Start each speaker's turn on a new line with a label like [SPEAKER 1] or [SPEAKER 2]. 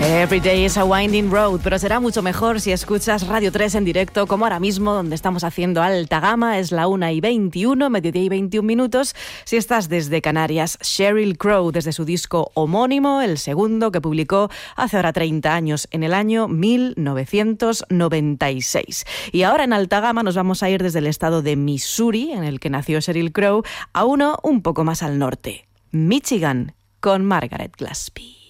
[SPEAKER 1] Every day is a winding road, pero será mucho mejor si escuchas Radio 3 en directo, como ahora mismo, donde estamos haciendo alta gama. Es la 1:21, mediodía y 21 minutos. Si estás desde Canarias, Sheryl Crow, desde su disco homónimo, el segundo que publicó hace ahora 30 años, en el año 1996. Y ahora en alta gama nos vamos a ir desde el estado de Missouri, en el que nació Sheryl Crow, a uno un poco más al norte, Michigan, con Margaret Gillespie.